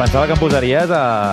Pensava que em posaries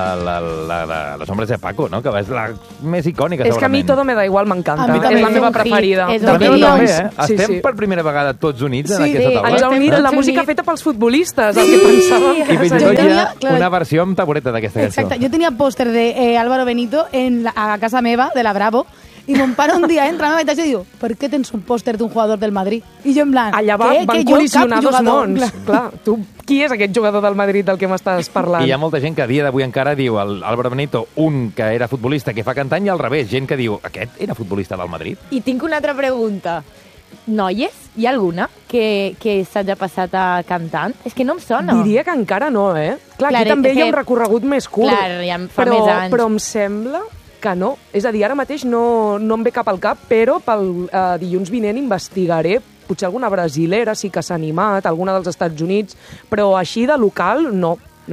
Los Hombres de Paco, no? Que és la més icònica, segurament. És que a mi Todo me da igual m'encanta. A mi també És la meva preferida. La meva també, eh? Sí, Estem sí. per primera vegada tots units en Sí, aquesta taula. Ens ha unit la música feta pels futbolistes, el que pensàvem I que fins i tot seria. hi ha clar. una versió amb tabureta d'aquesta cançó. Exacte, jo tenia pòster de Álvaro Benito a casa meva, de la Bravo, i mon pare un dia entra a la meva habitació i diu, per què tens un pòster d'un jugador del Madrid? I jo en plan, Allà van jo, col·lisionar cap dos jugador? mons. Clar, tu, qui és aquest jugador del Madrid del que m'estàs parlant? I hi ha molta gent que a dia d'avui encara diu Álvaro Benito, un que era futbolista que fa cantant, i al revés, gent que diu, aquest era futbolista del Madrid? I tinc una altra pregunta. Noies, hi ha alguna que s'hagi passat a cantant? És que no em sona. Diria que encara no, eh? Clar, Clar, aquí també hi ha que- un recorregut més curt. Clar, ja fa més anys. Però em sembla que no. És a dir, ara mateix no em ve cap al cap, però pel dilluns vinent investigaré potser alguna brasilera sí que s'ha animat, alguna dels Estats Units, però així de local, no.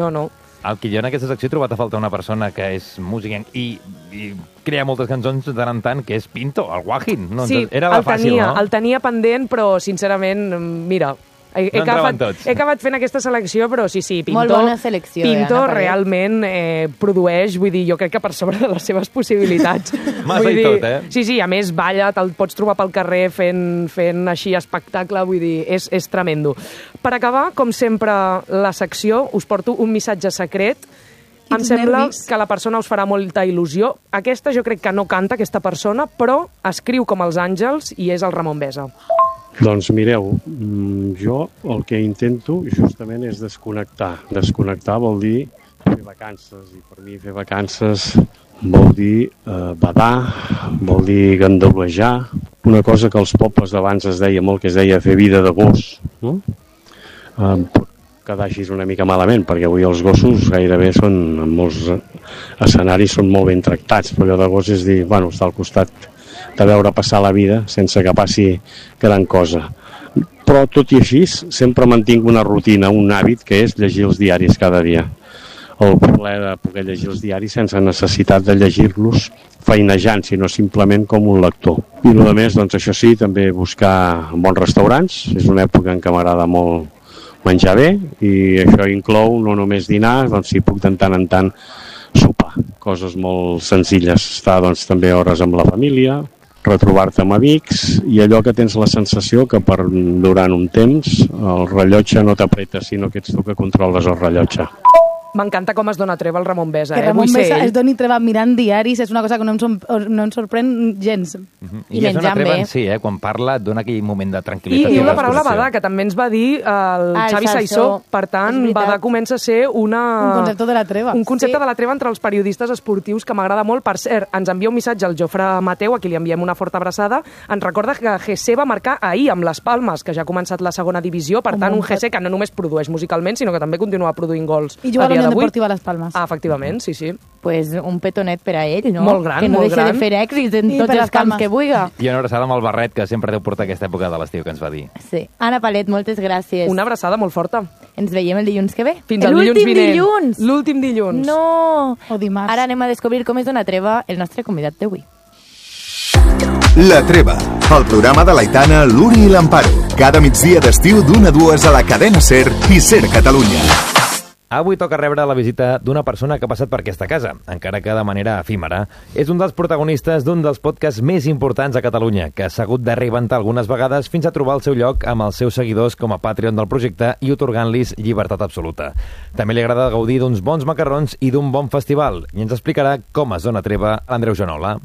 El que jo en aquesta secció he trobat a falta una persona que és músic i crea moltes cançons de tant en tant, que és Pinto, el Guajin. No, Sí, era la fàcil, no? el tenia pendent, però sincerament, mira, he acabat fent aquesta selecció, però sí, Pinto... Molt bona selecció, Pinto Anna Paret. realment produeix, vull dir, jo crec que per sobre de les seves possibilitats. Massa Vull i dir, tot, eh? Sí, a més, balla, te'l pots trobar pel carrer fent així espectacle, vull dir, és tremendo. Per acabar, com sempre, la secció, us porto un missatge secret. Em sembla nervis. que la persona us farà molta il·lusió. Aquesta jo crec que no canta, aquesta persona, però escriu com els àngels i és el Ramon Besa. Doncs mireu, jo el que intento justament és desconnectar. Desconnectar vol dir fer vacances, i per mi fer vacances vol dir badar, vol dir gandoblejar, una cosa que als pobles d'abans es deia molt, que es deia fer vida de gos, no? Pot quedar així una mica malament, perquè avui els gossos gairebé són, en molts escenaris, són molt ben tractats, però allò de gos és dir, bueno, estar al costat de veure passar la vida sense que passi gran cosa. Però tot i així sempre mantinc una rutina, un hàbit, que és llegir els diaris cada dia. El plaer de poder llegir els diaris sense necessitat de llegir-los feinejant, sinó simplement com un lector. I a més, doncs això sí, també buscar bons restaurants. És una època en què m'agrada molt menjar bé, i això inclou no només dinar, doncs si puc de tant en tant sopar. Coses molt senzilles. Estar doncs també hores amb la família, retrobar-te amb amics, i allò que tens la sensació que durant un temps el rellotge no t'apreta, sinó que ets tu que controles el rellotge. M'encanta com es dona treva el Ramon Besa, Que Ramon vull ser Besa ell. es doni treva mirant diaris, és una cosa que no em sorprèn gens. I és una menjant treva bé. en si, quan parla dona aquell moment de I tranquil·litat. diu la de paraula desconnexió. badar, que també ens va dir el Xavi Saissó. Saissó. Per tant, És veritat. badar comença a ser Un concepte de la treva. un concepte Sí. de la treva entre els periodistes esportius que m'agrada molt. Per cert, ens envia un missatge al Jofre Mateu, a qui li enviem una forta abraçada. Ens recorda que GC va marcar ahir amb les Palmes, que ja ha començat la segona divisió. Per tant, un GC que no només produeix musicalment, sinó que també continua produint gols I juga a a la dia Unió d'avui. Deportiva Las Palmes. Ah, efectivament, sí. Pues un petonet per a ell, no? Molt gran, que no molt deixa gran. de fer èxits en I tots per els les camps Palmes. que vulgui. I una abraçada amb el barret, que sempre deu portar aquesta època de l'estiu, que ens va dir. Sí. Anna Palet, moltes gràcies. Una abraçada molt forta. Ens veiem el dilluns que ve. Fins al dilluns L'últim vinent. dilluns! L'últim dilluns. No! O dimarts. Ara anem a descobrir com es dona treva el nostre convidat d'avui. La Treva, el programa de l'Aitana, l'Uri i l'Amparo. Cada migdia d'estiu d'1 a 2 a la cadena SER i SER Catalunya. Avui toca rebre la visita d'una persona que ha passat per aquesta casa, encara que de manera efímera. És un dels protagonistes d'un dels podcasts més importants a Catalunya, que s'ha hagut de reinventar algunes vegades fins a trobar el seu lloc amb els seus seguidors com a Patreon del projecte i otorgant-los llibertat absoluta. També li agrada gaudir d'uns bons macarrons i d'un bon festival, i ens explicarà com es dona treva l'Andreu Joanola.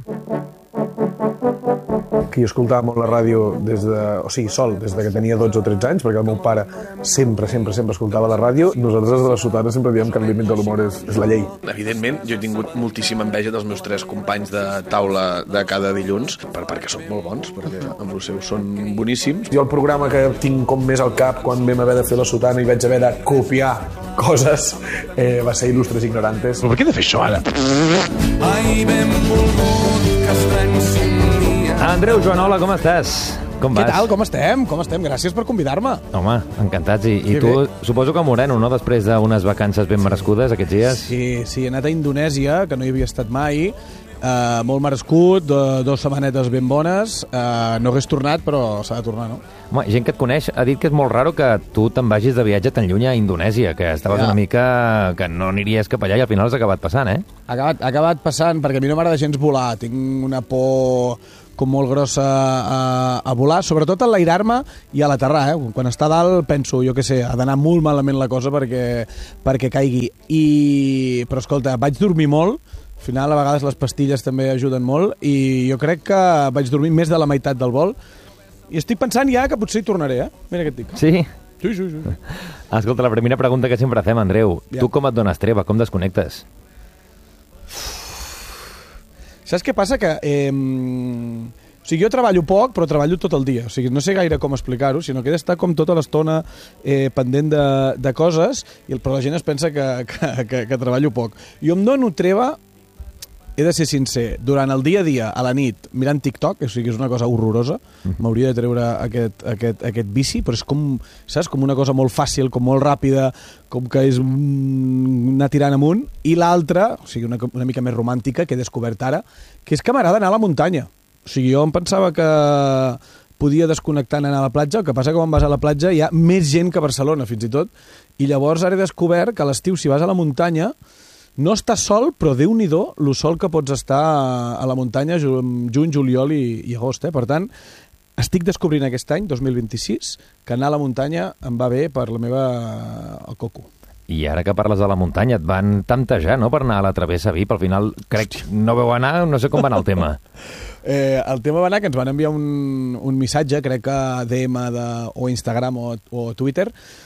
Que jo escoltava molt la ràdio sol, des de que tenia 12 o 13 anys, perquè el meu pare sempre escoltava la ràdio. Nosaltres de la Sotana sempre diem que el límit de l'humor és la llei. Evidentment, jo he tingut moltíssima enveja dels meus 3 companys de taula de cada dilluns, perquè són molt bons, perquè amb els seus són boníssims. Jo el programa que tinc com més al cap quan vam haver de fer la Sotana i vaig haver de copiar coses va ser Il·lustres Ignorantes. Però per què he de fer això ara? Ai, benvolgut, que estrenys un dia. Andreu Joanola, com estàs? Com vas? Què tal? Com estem? Gràcies per convidar-me. Home, encantats. I Que tu, bé. suposo que moreno, no?, després d'unes vacances ben merescudes aquests dies? Sí, he anat a Indonèsia, que no hi havia estat mai, molt merescut, 2 setmanetes ben bones, no hagués tornat, però s'ha de tornar, no? Home, gent que et coneix ha dit que és molt raro que tu te'n vagis de viatge tan lluny a Indonèsia, que estaves una mica que no aniries cap allà i al final has acabat passant, eh? Ha acabat passant, perquè a mi no m'agrada gens volar, tinc una por com molt grossa a volar, sobretot a enlairar-me i a l'aterrar, Quan està a dalt penso, jo què sé, ha d'anar molt malament la cosa perquè caigui. Però escolta, vaig dormir molt, al final a vegades les pastilles també ajuden molt, i jo crec que vaig dormir més de la meitat del vol, i estic pensant ja que potser hi tornaré, Mira què et dic. Sí? Sí. Escolta, la primera pregunta que sempre fem, Andreu, tu com et dones treva, com desconnectes? Saps què passa? Que o sigui, jo treballo poc, però treballo tot el dia. O sigui, no sé gaire com explicar-ho, sinó que he d'estar com tota l'estona pendent de coses, però la gent es pensa que treballo poc. Jo em dono treva, he de ser sincer, durant el dia a dia, a la nit, mirant TikTok, o sigui, és una cosa horrorosa, m'hauria de treure aquest vici, però és com, saps, com una cosa molt fàcil, com molt ràpida, com que és anar tirant amunt, i l'altra, o sigui, una mica més romàntica, que he descobert ara, que és que m'agrada anar a la muntanya. O sigui, jo em pensava que podia desconnectar anar a la platja, el que passa que quan vas a la platja hi ha més gent que a Barcelona, fins i tot, i llavors ara he descobert que a l'estiu, si vas a la muntanya, no estàs sol, però Déu-n'hi-do lo sol que pots estar a la muntanya juny, juliol i agost. Per tant, estic descobrint aquest any, 2026, que anar a la muntanya em va bé per la meva el coco. I ara que parles de la muntanya, et van temptejar, no?, per anar a la Travessa VIP. Al final, crec, no veu anar, no sé com va anar el tema. El tema va anar que ens van enviar un missatge, crec que a DM o Instagram o Twitter.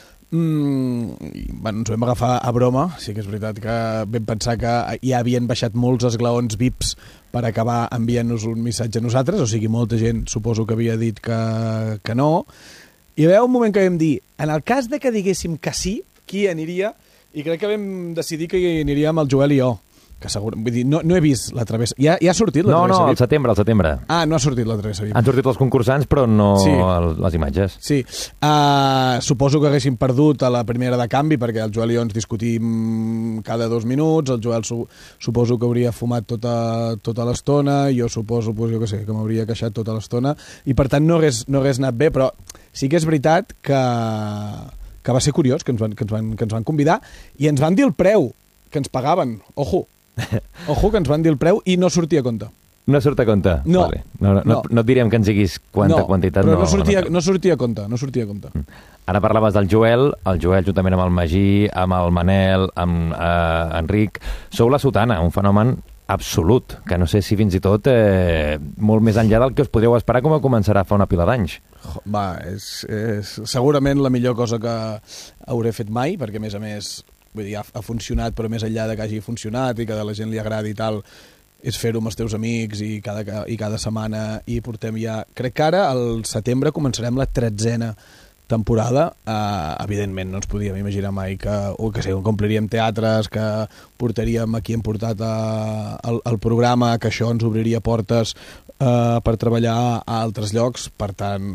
Ens ho vam agafar a broma. Sí que és veritat que vam pensar que ja havien baixat molts esglaons VIPs per acabar enviant-nos un missatge a nosaltres, o sigui, molta gent suposo que havia dit que no. I hi va haver un moment que vam dir, en el cas de que diguéssim que sí, qui aniria? I crec que vam decidir que hi aniríem el Joel i jo. Que segur, vull dir, no he vist la Travessa. Ja ha sortit la Travessa VIP? No, al setembre. Ah, no ha sortit la Travessa VIP. Han sortit els concursants, però no les imatges. Sí. Suposo que haguéssim perdut a la primera de canvi, perquè el Joel i jo ens discutim cada 2 minuts, el Joel suposo que hauria fumat tota l'estona, jo suposo, jo què sé, que m'hauria queixat tota l'estona, i per tant no hagués anat bé, però sí que és veritat que va ser curiós, que ens van convidar, i ens van dir el preu que ens pagaven. Ojo, que ens van dir el preu i no sortia a compte. No surt a compte? No. Vale. No et diríem que ens diguis quantitat. Però no sortia a compte. Ara parlaves del Joel, juntament amb el Magí, amb el Manel, amb Enric. Sou la Sotana, un fenomen absolut, que no sé si fins i tot molt més enllà del que us podeu esperar com a començarà fa una pila d'anys. És segurament la millor cosa que hauré fet mai, perquè a més vull dir, ha funcionat, però més enllà de que hagi funcionat i que a la gent li agradi i tal, és fer-ho amb els teus amics i cada setmana, i portem ja... Crec que ara, al setembre, començarem la 13a temporada. Evidentment, no ens podíem imaginar mai que compliríem teatres, que portaríem a qui hem portat al programa, que això ens obriria portes per treballar a altres llocs. Per tant,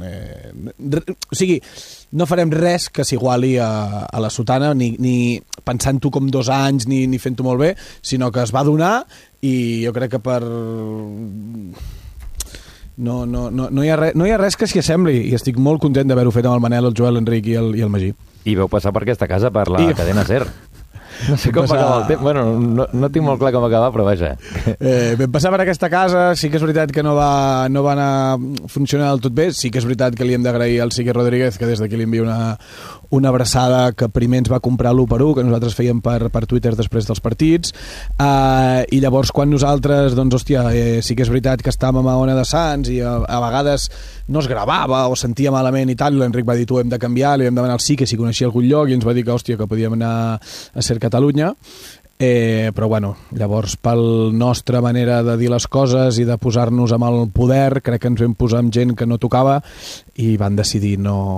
o sigui, no farem res que s'iguali a la Sotana, ni pensant-ho com 2 anys, ni fent-ho molt bé, sinó que es va donar, i jo crec que per... No hi ha res que s'hi assembli, i estic molt content d'haver-ho fet amb el Manel, el Joel, l'Enric i el Magí. I veu passar per aquesta casa, per la cadena SER. No sé com va acabar el temps. Bueno, no tinc molt clar com va acabar, però vaja. Vam passar per aquesta casa, sí que és veritat que no va anar funcionant del tot bé, sí que és veritat que li hem d'agrair al Sique Rodríguez, que des d'aquí li envia una abraçada, que primer ens va comprar l'1x1, que nosaltres fèiem per Twitter després dels partits, i llavors quan nosaltres, doncs, hòstia, sí que és veritat que estàvem a Ona de Sants i a vegades no es gravava o sentia malament i tal, i l'Enric va dir, tu hem de canviar, li vam demanar al Sique si coneixia algun lloc, i ens va dir que, hòstia, que podíem anar a Ser Catalunya, però bueno, llavors per nostra manera de dir les coses i de posar-nos amb el poder, crec que ens vam posar amb gent que no tocava i van decidir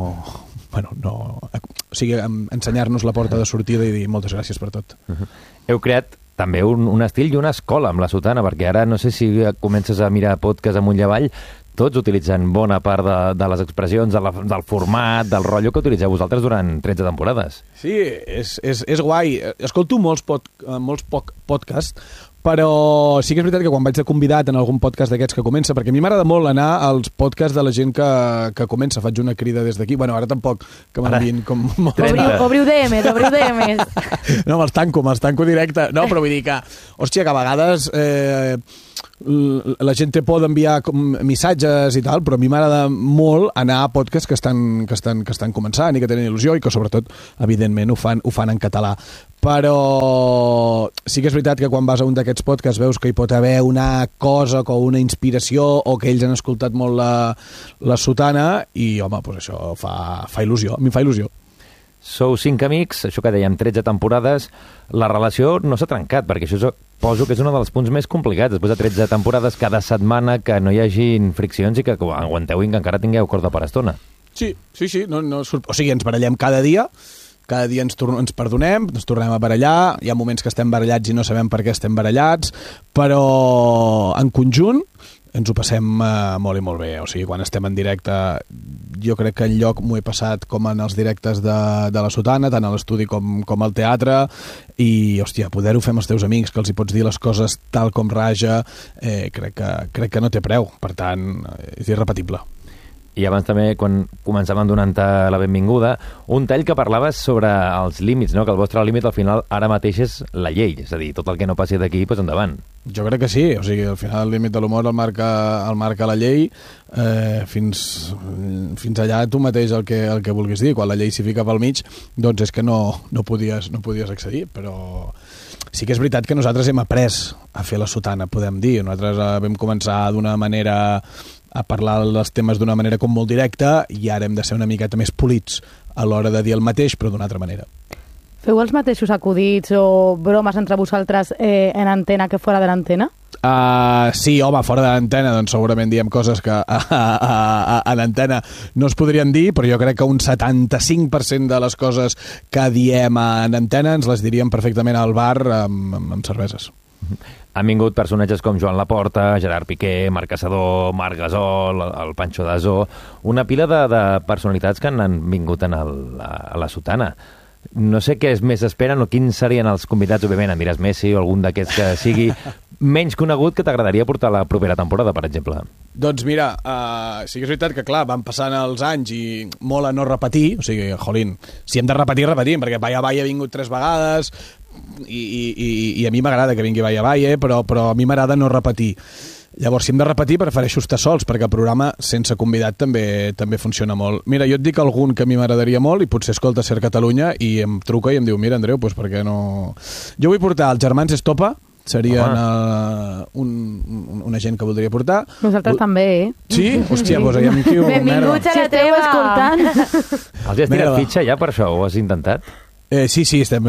ensenyar-nos la porta de sortida i dir moltes gràcies per tot. Heu creat també un estil i una escola amb la Sotana, perquè ara no sé si comences a mirar podcast amunt i avall, tots utilitzen bona part de les expressions, del format, del rotllo que utilitzeu vosaltres durant 13 temporades. Sí, és guai. Escolto molts podcasts, Però sí que és veritat que quan vaig de convidat en algun podcast d'aquests que comença, perquè a mi m'agrada molt anar als podcasts de la gent que comença, faig una crida des d'aquí, bueno, ara tampoc, que m'enviïn com... Obriu DMs. No, me'ls tanco directe. No, però vull dir que, hòstia, que a vegades la gent té por d'enviar missatges i tal, però a mi m'agrada molt anar a podcasts que estan començant i que tenen il·lusió i que sobretot, evidentment, ho fan en català. Però sí que és veritat que quan vas a un d'aquests podcasts veus que hi pot haver una cosa o una inspiració o que ells han escoltat molt la sotana i, home, doncs això fa il·lusió. A mi em fa il·lusió. Sou 5 amics, això que dèiem, 13 temporades. La relació no s'ha trencat, perquè això poso que és un dels punts més complicats. Després de 13 temporades, cada setmana, que no hi hagin friccions i que aguanteu i que encara tingueu corda per estona. Sí. O sigui, ens barallem cada dia ens perdonem, ens tornem a barallar, hi ha moments que estem barallats i no sabem per què estem barallats, però en conjunt ens ho passem molt i molt bé. O sigui, quan estem en directe, jo crec que enlloc m'ho he passat com en els directes de la sotana, tant a l'estudi com al teatre, i, hòstia, poder-ho fer amb els teus amics, que els hi pots dir les coses tal com raja, crec que no té preu. Per tant, és irrepetible. I abans també, quan començàvem donant-te la benvinguda, un tall que parlaves sobre els límits, no? Que el vostre límit al final ara mateix és la llei, és a dir, tot el que no passi d'aquí, doncs endavant. Jo crec que sí, o sigui, al final el límit de l'humor el marca la llei, fins allà tu mateix el que vulguis dir. Quan la llei s'hi fica pel mig, doncs és que no podies accedir, però sí que és veritat que nosaltres hem après a fer la sotana, podem dir. Nosaltres vam començar d'una manera a parlar dels temes d'una manera com molt directa i ara hem de ser una miqueta més polits a l'hora de dir el mateix, però d'una altra manera. Feu els mateixos acudits o bromes entre vosaltres en antena que fora de l'antena? Sí, home, fora de l'antena doncs segurament diem coses que a l'antena no es podrien dir, però jo crec que un 75% de les coses que diem en antena ens les diríem perfectament al bar amb cerveses. Han vingut personatges com Joan Laporta, Gerard Piqué, Marc Caçador, Marc Gasol, el Pancho Dazo, una pila de personalitats que han vingut a la sotana. No sé què més esperen o quins serien els convidats, òbviament, em diràs Messi o algun d'aquests que sigui menys conegut que t'agradaria portar la propera temporada, per exemple. Doncs mira, sí que és veritat que, clar, van passant els anys i molt a no repetir, o sigui, jolín, si hem de repetir, repetim, perquè Vaya ha vingut 3 vegades i a mi m'agrada que vingui Vaya, però a mi m'agrada no repetir. Llavors, si hem de repetir, prefereixo estar sols, perquè el programa sense convidat també funciona molt. Mira, jo et dic algun que a mi m'agradaria molt i potser escolta Ser Catalunya i em truca i em diu, mira, Andreu, doncs per què no... Jo vull portar els germans Estopa, serien una gent que voldria portar. Nosaltres també, Sí? Hòstia, doncs allà em tio... Benvinguts a la treva. Escoltant. Els has tirat fitxa ja per això? Ho has intentat? Sí, estem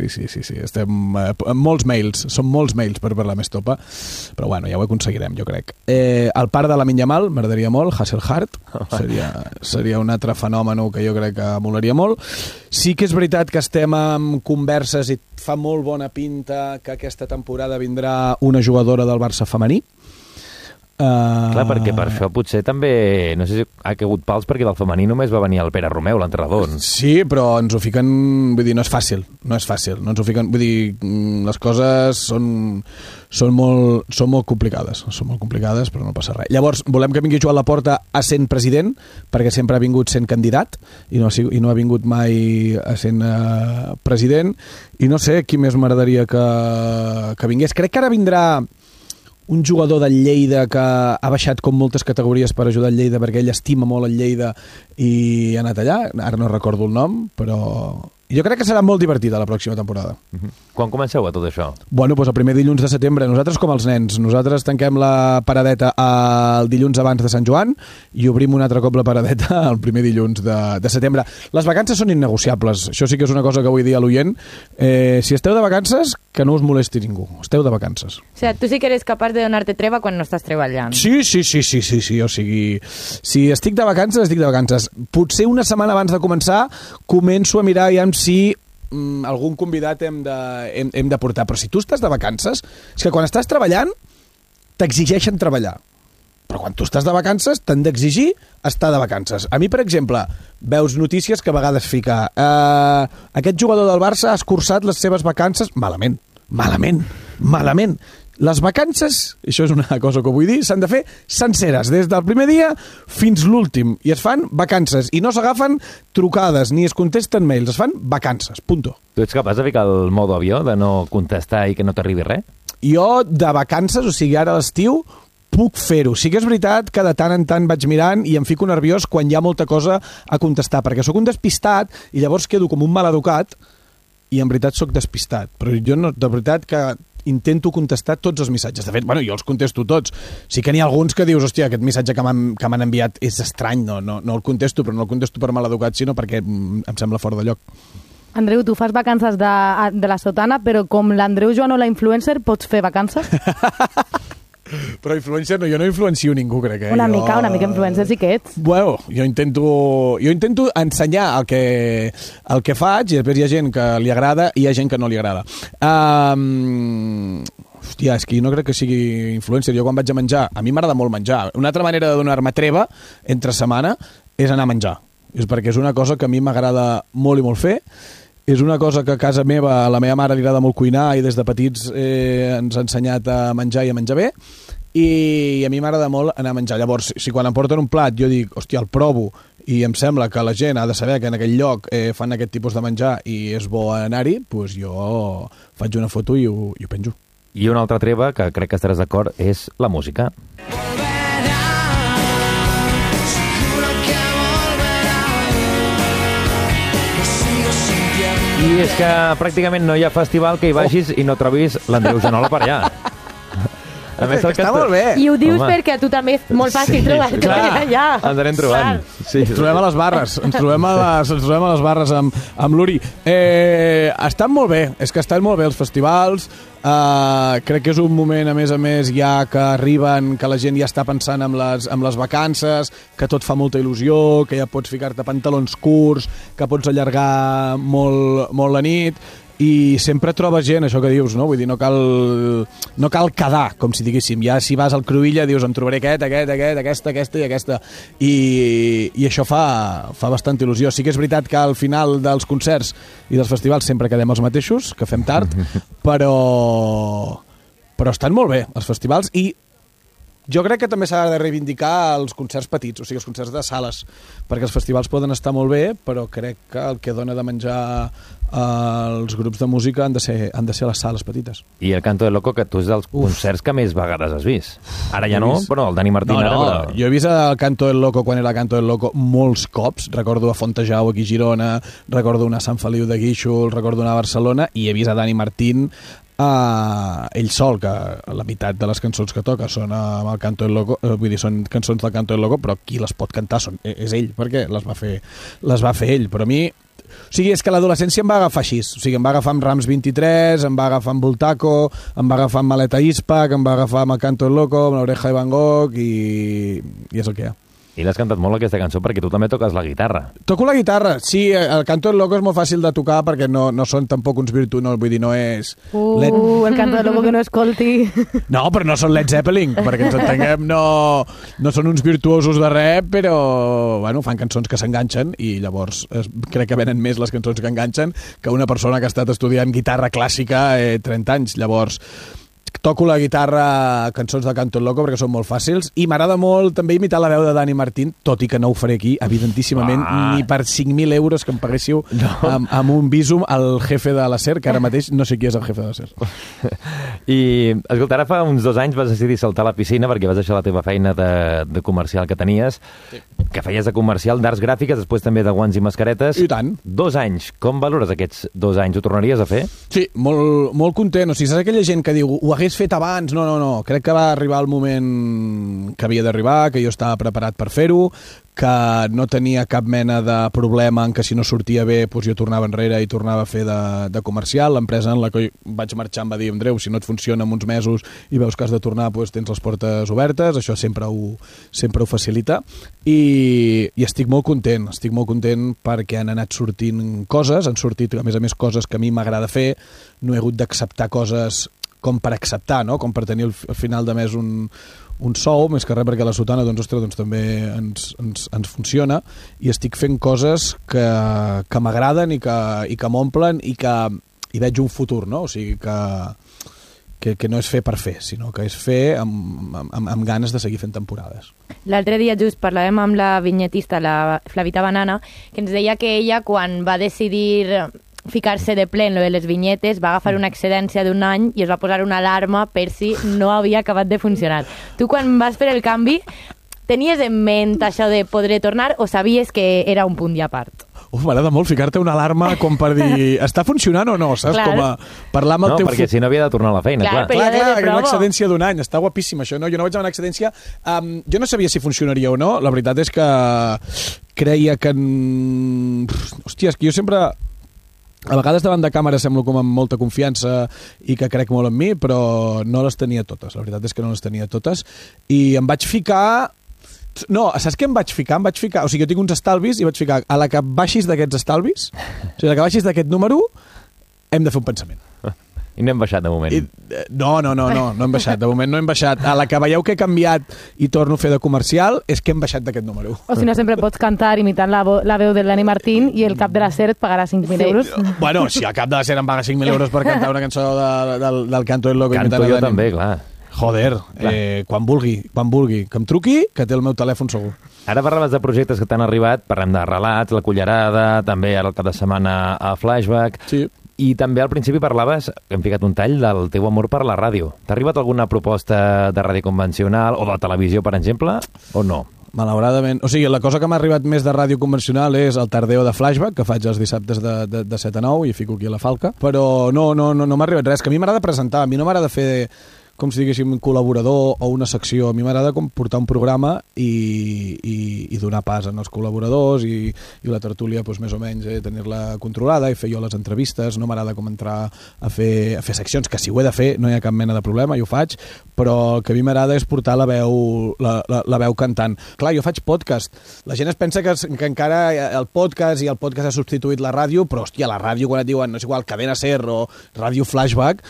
molts mails, són molts mails per parlar més Topa, però bueno, ja ho aconseguirem, jo crec. El pare de la Yamal m'agradaria molt, Hasselhart, seria un altre fenomen que jo crec que molaria molt. Sí que és veritat que estem en converses i fa molt bona pinta que aquesta temporada vindrà una jugadora del Barça femení. Clar, perquè per això potser també, no sé si ha caigut pals, perquè del femení només va venir el Pere Romeu, l'entrenador. Sí, però ens ho fiquen, vull dir, no és fàcil, no ens ho fiquen, vull dir, les coses són molt complicades, però no passa res. Llavors, volem que vingui Joan Laporta a sent president, perquè sempre ha vingut sent candidat i no ha vingut mai a sent president, i no sé qui més m'agradaria que vingués. Crec que ara vindrà un jugador del Lleida que ha baixat com moltes categories per ajudar el Lleida perquè ell estima molt el Lleida i ha anat allà, ara no recordo el nom, però jo crec que serà molt divertida la pròxima temporada. Quan comenceu a tot això? Bueno, doncs el primer dilluns de setembre. Nosaltres com els nens, nosaltres tanquem la paradeta el dilluns abans de Sant Joan i obrim un altre cop la paradeta el primer dilluns de setembre. Les vacances són innegociables, això sí que és una cosa que vull dir a l'oient. Si esteu de vacances, que no us molesti ningú, esteu de vacances. O sigui, tu sí que eres capaç de donar-te treva quan no estàs treballant. Sí, o sigui, si estic de vacances, estic de vacances. Potser una setmana abans de començar començo a mirar ja si algun convidat hem de portar, però si tu estàs de vacances, és que quan estàs treballant t'exigeixen treballar, però quan tu estàs de vacances t'han d'exigir estar de vacances. A mi, per exemple, veus notícies que a vegades fica aquest jugador del Barça ha escurçat les seves vacances malament, malament. Les vacances, això és una cosa que vull dir, s'han de fer senceres, des del primer dia fins l'últim. I es fan vacances. I no s'agafen trucades, ni es contesten mails. Es fan vacances, punto. Tu ets capaç de ficar el modo avió, de no contestar i que no t'arribi res? Jo, de vacances, o sigui, ara a l'estiu, puc fer-ho. Sí que és veritat que de tant en tant vaig mirant i em fico nerviós quan hi ha molta cosa a contestar, perquè sóc un despistat i llavors quedo com un maleducat i en veritat sóc despistat. Però jo no, de veritat que intento contestar tots els missatges. De fet, bueno, jo els contesto tots. Sí que n'hi ha alguns que dius, hòstia, aquest missatge que m'han enviat és estrany, no el contesto, però no el contesto per maleducat, sinó perquè em sembla fora de lloc. Andreu, tu fas vacances de la sotana, però com l'Andreu Joano, la influencer, pots fer vacances? Però influencer no, jo no influencio ningú, crec. Una mica influencer sí que ets. Bueno, jo intento ensenyar el que faig i després hi ha gent que li agrada i hi ha gent que no li agrada. Hòstia, és que jo no crec que sigui influencer. Jo quan vaig a menjar, a mi m'agrada molt menjar. Una altra manera de donar-me treva entre setmana és anar a menjar. És perquè és una cosa que a mi m'agrada molt i molt fer. És una cosa que a casa meva, a la meva mare li agrada molt cuinar i des de petits ens ha ensenyat a menjar i a menjar bé, i a mi m'agrada molt anar a menjar. Llavors, si quan em porten un plat jo dic, hòstia, el provo, i em sembla que la gent ha de saber que en aquell lloc fan aquest tipus de menjar i és bo anar-hi, doncs jo faig una foto i ho penjo. I una altra treva, que crec que estaràs d'acord, és la música. I és que pràcticament no hi ha festival que hi vagis i no trobis l'Andreu Joanola per allà. A més, està molt bé. I ho dius perquè a tu també és molt fàcil trobar-te allà. Ens anem trobant. Sí. Ens trobem a les barres. Ens trobem a les barres amb l'Uri. Estan molt bé. És que estan molt bé els festivals. Crec que és un moment, a més, ja que arriben, que la gent ja està pensant en les vacances, que tot fa molta il·lusió, que ja pots ficar-te pantalons curts, que pots allargar molt la nit, i sempre trobes gent, això que dius, no? Vull dir, no cal quedar, com si diguéssim. Ja si vas al Cruïlla dius, em trobaré aquesta i aquesta. I això fa bastant il·lusió. Sí que és veritat que al final dels concerts i dels festivals sempre quedem els mateixos, que fem tard, però estan molt bé els festivals, i jo crec que també s'ha de reivindicar els concerts petits, o sigui, els concerts de sales, perquè els festivals poden estar molt bé, però crec que el que dona de menjar els grups de música han de ser les sales petites. I el Canto del Loco, que tu és dels concerts que més vegades has vist. Ara ja no, però el Dani Martín... No. Jo he vist el Canto del Loco quan era Canto del Loco molts cops. Recordo a Fontejau aquí a Girona, recordo una a Sant Feliu de Guíxols, recordo una a Barcelona, i he vist a Dani Martín ell sol, que la meitat de les cançons que toca són amb el Canto del Loco, vull dir, són cançons del Canto del Loco, però qui les pot cantar és ell, perquè les va fer ell. Però a mi, o sigui, és que l'adolescència em va agafar així, o sigui, em va agafar amb Rams 23, em va agafar amb Voltaco, em va agafar amb Maleta Ispac, em va agafar amb el Canto del Loco, amb l'Oreja de Van Gogh, i és el que hi ha. I l'has cantat molt, aquesta cançó, perquè tu també toques la guitarra. Toco la guitarra, sí. El Canto del Loco és molt fàcil de tocar perquè no són tampoc uns virtuosos, no, vull dir, no és... el Canto del Loco que no escolti. No, però no són Led Zeppelin, perquè ens entenguem, no són uns virtuosos de res, però bueno, fan cançons que s'enganxen i llavors crec que venen més les cançons que enganxen que una persona que ha estat estudiant guitarra clàssica 30 anys. Llavors, toco la guitarra, cançons de Canto del Loco, perquè són molt fàcils, i m'agrada molt també imitar la veu de Dani Martín, tot i que no ho faré aquí, evidentíssimament, ni per 5.000 euros que em paguéssiu amb un bísum al jefe de la SER, que ara mateix no sé qui és el jefe de la SER. I, escolta, ara fa uns 2 anys vas decidir saltar a la piscina perquè vas deixar la teva feina de comercial que tenies, que feies de comercial d'arts gràfiques, després també de guants i mascaretes. I tant. 2 anys. Com valores aquests 2 anys? Ho tornaries a fer? Sí, molt, molt content. O sigui, saps aquella gent que diu, ho hagués fet abans? No. Crec que va arribar el moment que havia d'arribar, que jo estava preparat per fer-ho, que no tenia cap mena de problema en que si no sortia bé doncs jo tornava enrere i tornava a fer de comercial. L'empresa en la que vaig marxar em va dir, Andreu, si no et funciona en uns mesos i veus que has de tornar, doncs tens les portes obertes. Això sempre ho facilita. I estic molt content perquè han anat sortint coses, han sortit a més coses que a mi m'agrada fer. No he hagut d'acceptar coses com per acceptar, no? Com per tenir al final de mes un sou, més que res perquè la sotana doncs també ens funciona, i estic fent coses que m'agraden i que m'omplen i veig un futur, no? O sigui que no és fer per fer, sinó que és fer amb ganes de seguir fent temporades. L'altre dia just parlàvem amb la vinyetista, la Flavita Banana, que ens deia que ella, quan va decidir ficar-se de ple en lo de les vinyetes, va agafar una excedència d'un any i es va posar una alarma per si no havia acabat de funcionar. Tu, quan vas fer el canvi, tenies en ment això de poder tornar o sabies que era un punt i a part? M'agrada molt ficar-te una alarma com per dir està funcionant o no, saps? Clar. Com a parlar amb el teu... No, perquè si no havia de tornar a la feina, clar. Clar, una excedència d'un any, està guapíssim això, no? Jo no vaig a una excedència... jo no sabia si funcionaria o no, la veritat és que creia que... Hòstia, és que jo sempre... A vegades davant de càmera semblo com amb molta confiança i que crec molt en mi, però no les tenia totes, la veritat és que no les tenia totes, i em vaig ficar... No, saps què em vaig ficar? O sigui, jo tinc uns estalvis i vaig ficar a la que baixis d'aquests estalvis, o sigui, a la que baixis d'aquest número, hem de fer un pensament. I no hem baixat de moment. No hem baixat, de moment no hem baixat. A la que veieu que he canviat i torno a fer de comercial és que hem baixat d'aquest número. O si no, sempre pots cantar imitant la veu de l'Ani Martín i el cap de la SER et pagarà 5.000 euros. Bueno, si el cap de la SER em paga 5.000 euros per cantar una cançó del Canto del Loco. Canto jo també, clar. Joder, quan vulgui. Que em truqui, que té el meu telèfon segur. Ara parlaves de projectes que t'han arribat, parlem de Relats, La Cullerada, també ara el cap de setmana a Flashback... Sí. I també al principi parlaves, hem ficat un tall, del teu amor per la ràdio. T'ha arribat alguna proposta de ràdio convencional o de televisió, per exemple, o no? Malauradament. O sigui, la cosa que m'ha arribat més de ràdio convencional és el tardeo de Flashback, que faig els dissabtes de 7 a 9 i fico aquí a la Falca. Però no m'ha arribat res, que a mi m'agrada presentar, a mi no m'agrada fer... com si diguéssim un col·laborador o una secció. A mi m'agrada com portar un programa i donar pas als col·laboradors i la tertúlia doncs, més o menys tenir-la controlada i fer jo les entrevistes. No m'agrada com entrar a fer seccions, que si ho he de fer no hi ha cap mena de problema, jo ho faig, però el que a mi m'agrada és portar la veu cantant. Clar, jo faig podcast. La gent es pensa que encara el podcast ha substituït la ràdio, però hòstia, la ràdio quan et diuen, no és igual, Cadena SER o Ràdio Flashback,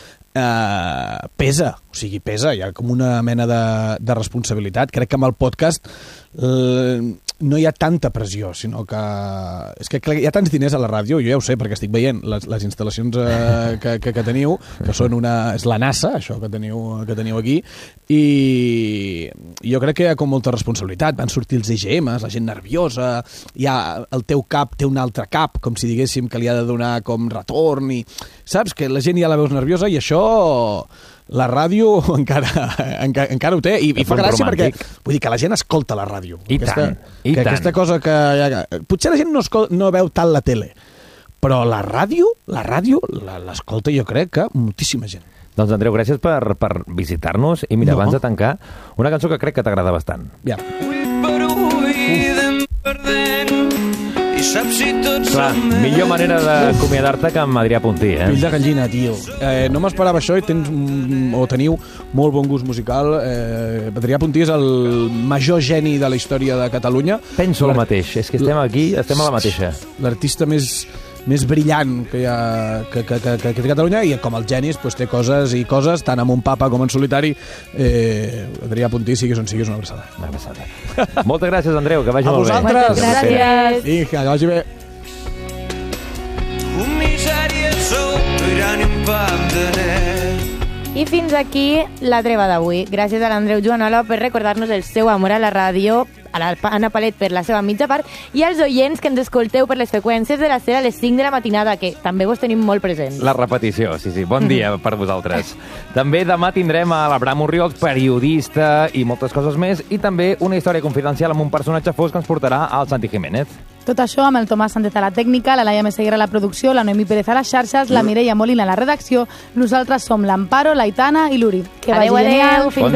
pesa, hi ha com una mena de responsabilitat. Crec que amb el podcast no hi ha tanta pressió, sinó que és que hi ha tants diners a la ràdio, jo ja ho sé perquè estic veient les instal·lacions que teniu, que són és la NASA, això que teniu aquí, i jo crec que hi ha com molta responsabilitat. Van sortir els EGMs, la gent nerviosa, el teu cap té un altre cap, com si diguéssim que li ha de donar com retorn, i saps que la gent ja la veus nerviosa, i això la ràdio encara ho té, i fa gràcia perquè vull dir que la gent escolta la ràdio. Aquesta cosa que potser la gent no veu tant la tele, però la ràdio l'escolta, jo crec que moltíssima gent. Doncs Andreu, gràcies per visitar-nos i mira, abans de tancar, una cançó que crec que t'agrada bastant. Ja. Clar, millor manera d'acomiadar-te que amb Adrià Puntí, Fill de gallina, tio. No m'esperava això i teniu molt bon gust musical. Adrià Puntí és el major geni de la història de Catalunya. Penso el mateix, és que estem aquí, estem a la mateixa. L'artista més brillant que hi ha que té Catalunya, i com els genis doncs, té coses tant amb un papa com en solitari. Adrià Puntí, siguis on siguis, una abraçada. Moltes gràcies, Andreu, que vagi molt bé. A vosaltres. Gràcies. I que vagi bé. I fins aquí la treva d'avui. Gràcies a l'Andreu Joanola per recordar-nos el seu amor a la ràdio, a l'Anna Palet per la seva mitja part, i als oients que ens escolteu per les freqüències de la SER a les 5 de la matinada, que també vos tenim molt presents. La repetició, sí. Bon dia per vosaltres. També demà tindrem a l'Abraham Urriols, periodista i moltes coses més, i també una història confidencial amb un personatge fosc que ens portarà al Santi Jiménez. Tot això amb el Tomàs Sánchez a la tècnica, la Laia Meseguer a la producció, la Noemí Pérez a les xarxes, la Mireia Molina a la redacció. Nosaltres som l'Amparo, l'Aitana i l'Uri. Que vagi genial. Fins